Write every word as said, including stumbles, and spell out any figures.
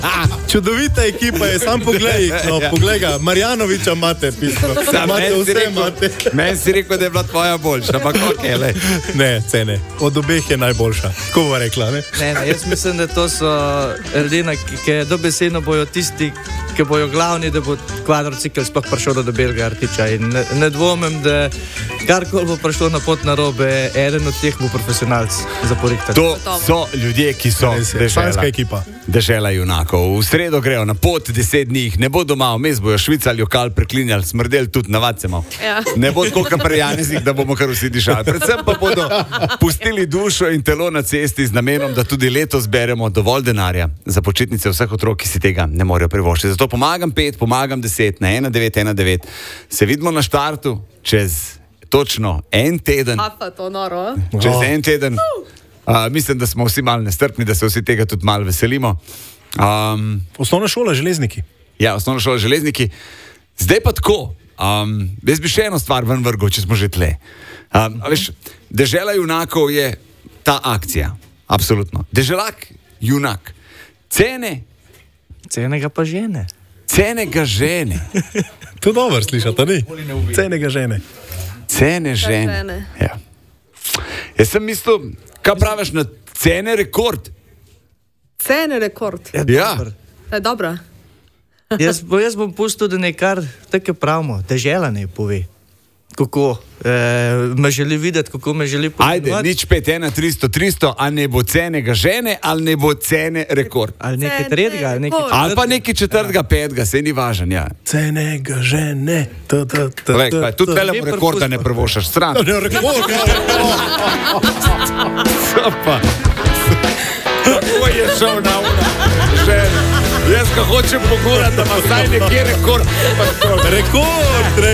Čudovita ekipa je, sam poglej, no, poglej ga, Marjanoviča imate pismo. Imate vse, imate. Meni si rekel, da je bila tvoja boljša, ampak ok, le. Ne, cene, od obeh je najboljša, ko bo rekla, ne? Ne, ne, jaz mislim, da to so ljudje, ki dobesedno bojo tisti, ki bojo glavni, da bo kvadrocikl sploh prišel do Belega Rtiča. In ne, ne dvomim, da karkoli bo prišlo na pot narobe, eden od teh bo profesionalc za porihtanje. To so ljudje, ki so Španska ekipa. Dežela junakov. V sredo grejo na pot, deset dni jih ne bo doma, vmes bojo švicali, okal preklinjali, smrdeli tudi navadce malo. Ja. Ne bo tako, kot pri Janezih, da bomo kar vsi dišali. Predvsem pa bodo pustili dušo in telo na cesti z namenom, da tudi letos zberemo dovolj denarja za počitnice vseh otrok, ki si tega ne morejo privoščiti. Zato pomagam pet, pomagam deset na ena devet ena devet. Se vidimo na štartu čez točno en teden. A pa to noro. Čez oh. en teden. Uh, mislim, da smo vsi malo nestrpni, da se vsi tega tudi malo veselimo. Um, Osnovna šola Železniki. Ja, osnovna šola Železniki. Zdaj pa tako. Um, jaz bi še eno stvar ven vrgel, če smo že tle. Um, veš, Dežela junakov je ta akcija. Absolutno. Deželak, junak. Cene. Cene ga pa žene. Cene ga žene. To dobro slišate, ni? Cene ga žene. Cene žene. žene. Ja. Jaz sem mislil, kaj praviš na cene rekord? Cene rekord. Ja, Ja. dobro. To je dobro. Jaz, bo, jaz bom pustil, da nekaj tako pravimo, dežela ne pove. Kako e, me želi videti, kako me želi Ajde, povedati. nič pet, ena, tristo, tristo, a ne bo cene ga žene, ali ne bo cene rekord. Ali nekaj Cene tretjega, ali nekaj rekord. Ali pa neki četrtega, petega, se ni važen, ja. Cene ga žene. Ta, ta, ta, Lej, pa, tudi to. velemu Lepo rekorda ne pustimo. prvošaš, stran. Ne, rekord, Pa. Kako je šel na una žena? Jaz ga hočem pogurati, da ima vsaj nekje rekord. rekord, rekord.